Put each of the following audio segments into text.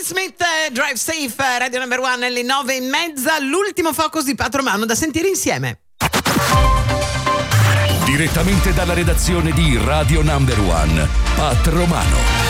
Will Smith, Drive Safe, Radio Number One, alle 9:30, l'ultimo focus di Pat Romano da sentire insieme. Direttamente dalla redazione di Radio Number One, Pat Romano.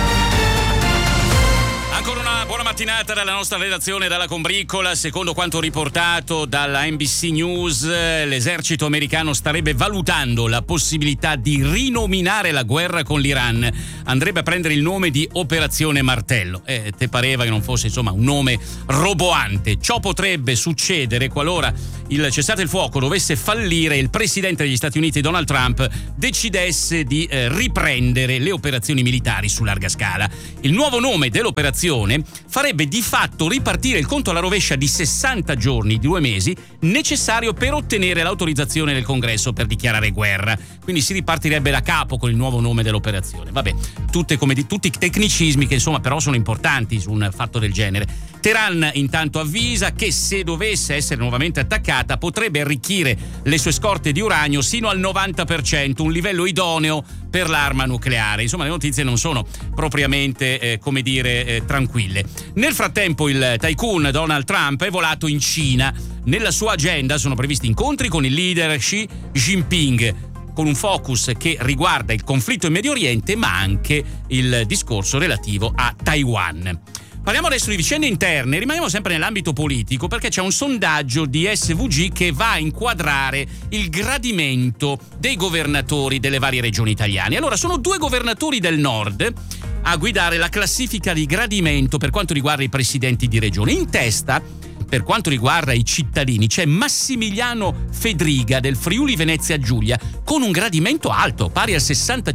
Ancora una buona mattinata dalla nostra redazione dalla Combriccola. Secondo quanto riportato dalla NBC News, l'esercito americano starebbe valutando la possibilità di rinominare la guerra con l'Iran. Andrebbe a prendere il nome di Operazione Martello. Te pareva che non fosse insomma un nome roboante. Ciò potrebbe succedere qualora il cessate il fuoco dovesse fallire e il presidente degli Stati Uniti Donald Trump decidesse di riprendere le operazioni militari su larga scala. Il nuovo nome dell'operazione farebbe di fatto ripartire il conto alla rovescia di 60 giorni, di 2 mesi, necessario per ottenere l'autorizzazione del Congresso per dichiarare guerra. Quindi si ripartirebbe da capo con il nuovo nome dell'operazione. Vabbè, tutti i tecnicismi che insomma però sono importanti su un fatto del genere. Teheran intanto avvisa che se dovesse essere nuovamente attaccata potrebbe arricchire le sue scorte di uranio sino al 90%, un livello idoneo per l'arma nucleare. Insomma, le notizie non sono propriamente, tranquille. Nel frattempo il tycoon Donald Trump è volato in Cina. Nella sua agenda sono previsti incontri con il leader Xi Jinping, con un focus che riguarda il conflitto in Medio Oriente, ma anche il discorso relativo a Taiwan. Parliamo adesso di vicende interne, rimaniamo sempre nell'ambito politico perché c'è un sondaggio di SVG che va a inquadrare il gradimento dei governatori delle varie regioni italiane. Allora, sono 2 governatori del nord a guidare la classifica di gradimento per quanto riguarda i presidenti di regione. In testa, per quanto riguarda i cittadini, c'è Massimiliano Fedriga del Friuli Venezia Giulia con un gradimento alto, pari al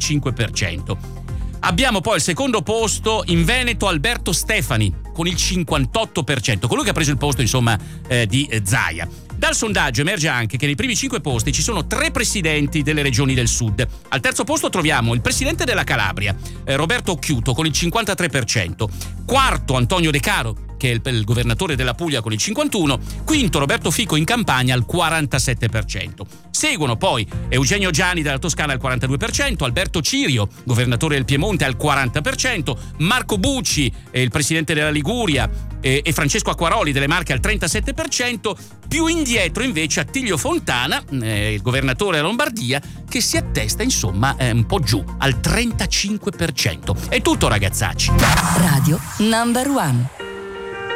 65%. Abbiamo poi al secondo posto in Veneto Alberto Stefani con il 58%, colui che ha preso il posto di Zaia. Dal sondaggio emerge anche che nei primi 5 posti ci sono 3 presidenti delle regioni del sud. Al terzo posto troviamo il presidente della Calabria, Roberto Occhiuto, con il 53%. Quarto Antonio De Caro, che è il governatore della Puglia, con il 51%. Quinto Roberto Fico in Campania al 47%. Seguono poi Eugenio Giani della Toscana al 42%, Alberto Cirio, governatore del Piemonte, al 40%, Marco Bucci, il presidente della Liguria, e Francesco Acquaroli delle Marche al 37%. Più indietro invece Attilio Fontana, il governatore della Lombardia, che si attesta un po' giù al 35%. È tutto, ragazzacci. Radio Number One.